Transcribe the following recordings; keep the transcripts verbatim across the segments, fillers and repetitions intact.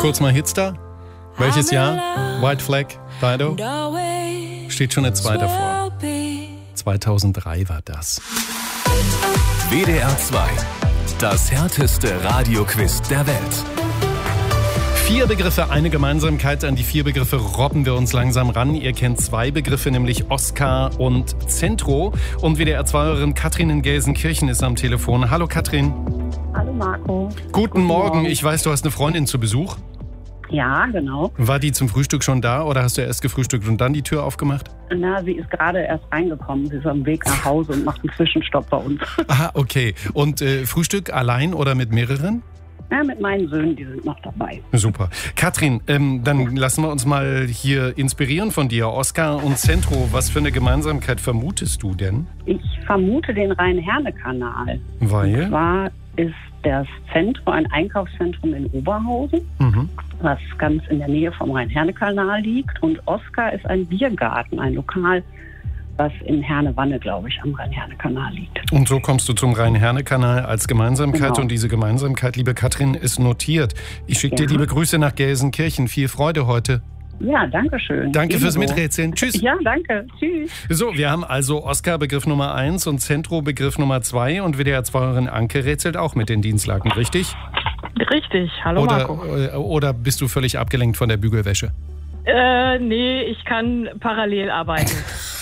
Kurz mal Hitstar. Welches Jahr? White Flag, Dido. Steht schon eine zwei davor. zweitausenddrei war das. W D R zwei. Das härteste Radioquiz der Welt. Vier Begriffe, eine Gemeinsamkeit. An die vier Begriffe robben wir uns langsam ran. Ihr kennt zwei Begriffe, nämlich Oscar und Zentro. Und W D R zwei-Hörerin Katrin in Gelsenkirchen ist am Telefon. Hallo Katrin. Hallo Marco. Guten, Guten Morgen. Morgen. Ich weiß, du hast eine Freundin zu Besuch. Ja, genau. War die zum Frühstück schon da oder hast du erst gefrühstückt und dann die Tür aufgemacht? Na, sie ist gerade erst reingekommen. Sie ist am Weg nach Hause und macht einen Zwischenstopp bei uns. Aha, okay. Und äh, Frühstück allein oder mit mehreren? Ja, mit meinen Söhnen, die sind noch dabei. Super. Katrin, ähm, dann lassen wir uns mal hier inspirieren von dir. Oscar und Zentro, was für eine Gemeinsamkeit vermutest du denn? Ich vermute den Rhein-Herne-Kanal. Weil? Und zwar ist das Zentro ein Einkaufszentrum in Oberhausen, Mhm. was ganz in der Nähe vom Rhein-Herne-Kanal liegt. Und Oscar ist ein Biergarten, ein Lokal, was in Herne-Wanne, glaube ich, am Rhein-Herne-Kanal liegt. Und so kommst du zum Rhein-Herne-Kanal als Gemeinsamkeit. Genau. Und diese Gemeinsamkeit, liebe Katrin, ist notiert. Ich schicke dir Ja. liebe Grüße nach Gelsenkirchen. Viel Freude heute. Ja, danke schön. Danke fürs Ebenso. Miträtseln. Tschüss. Ja, danke. Tschüss. So, wir haben also Oscar Begriff Nummer eins und Zentro Begriff Nummer zwei. Und W D R zwei-Hörerin Anke rätselt auch mit den Dienstlaken, richtig? Richtig, hallo Oder, Marco. äh, oder bist du völlig abgelenkt von der Bügelwäsche? Äh, nee, ich kann parallel arbeiten.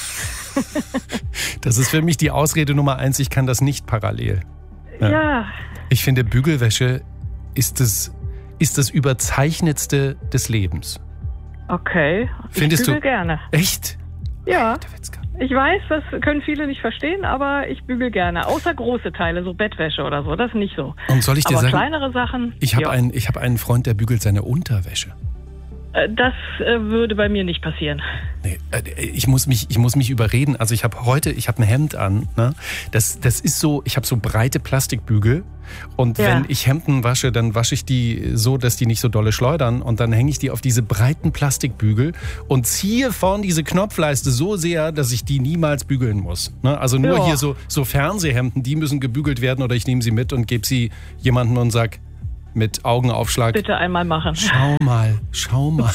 Das ist für mich die Ausrede Nummer eins, ich kann das nicht parallel. Ja. Ja, Ich finde, Bügelwäsche ist das, ist das Überzeichnetste des Lebens. okay. Findest ich bügel du- gerne. Echt? Ja, Der Witzka. ich weiß, das können viele nicht verstehen, aber ich bügel gerne. Außer große Teile, so Bettwäsche oder so, das nicht so. Und soll ich dir Aber sagen, kleinere Sachen, ich habe ja. einen, ich hab einen Freund, der bügelt seine Unterwäsche. Äh, das äh, würde bei mir nicht passieren. Nee, äh, ich muss mich, ich muss mich überreden. Also ich habe heute, ich habe ein Hemd an. Ne? Das, das ist so, ich habe so breite Plastikbügel. Und Ja. wenn ich Hemden wasche, dann wasche ich die so, dass die nicht so dolle schleudern. Und dann hänge ich die auf diese breiten Plastikbügel und ziehe vorn diese Knopfleiste so sehr, dass ich die niemals bügeln muss. Ne? Also nur Ja. hier so, so Fernsehhemden, die müssen gebügelt werden oder ich nehme sie mit und gebe sie jemandem und sag mit Augenaufschlag: Bitte einmal machen. Schau mal, schau mal.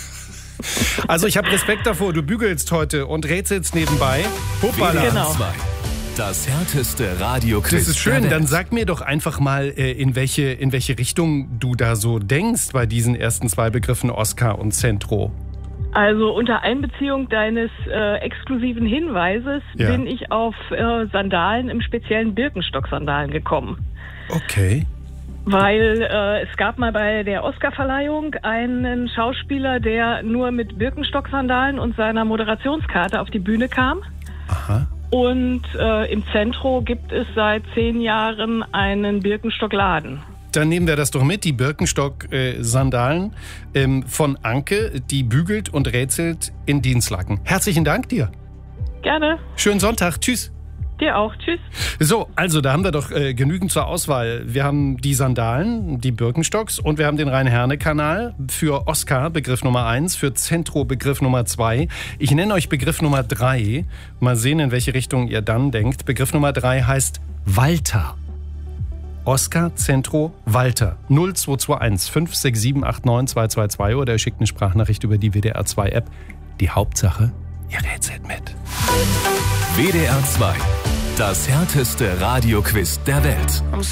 Also ich habe Respekt davor, du bügelst heute und rätselst nebenbei. Hoppala. Genau. zwei. Das härteste Radioquiz Das ist schön, der dann Welt. sag mir doch einfach mal, äh, in welche, in welche Richtung du da so denkst bei diesen ersten zwei Begriffen Oscar und Zentro. Also unter Einbeziehung deines äh, exklusiven Hinweises Ja. bin ich auf äh, Sandalen, im speziellen Birkenstock-Sandalen gekommen. Okay. Weil äh, es gab mal bei der Oscarverleihung einen Schauspieler, der nur mit Birkenstock-Sandalen und seiner Moderationskarte auf die Bühne kam. Aha. Und äh, im Zentro gibt es seit zehn Jahren einen Birkenstock-Laden. Dann nehmen wir das doch mit, die Birkenstock-Sandalen ähm, von Anke, die bügelt und rätselt in Dienstlaken. Herzlichen Dank dir. Gerne. Schönen Sonntag. Tschüss. Dir auch. Tschüss. So, also da haben wir doch äh, genügend zur Auswahl. Wir haben die Sandalen, die Birkenstocks und wir haben den Rhein-Herne-Kanal für Oscar, Begriff Nummer eins, für Zentro, Begriff Nummer zwei. Ich nenne euch Begriff Nummer drei. Mal sehen, in welche Richtung ihr dann denkt. Begriff Nummer drei heißt Walter. Oscar, Zentro, Walter. null zwei zwei eins fünf sechs sieben acht neun zwei zwei zwei oder ihr schickt eine Sprachnachricht über die W D R zwei App. Die Hauptsache, ihr rätselt mit. W D R zwei. Das härteste Radioquiz der Welt.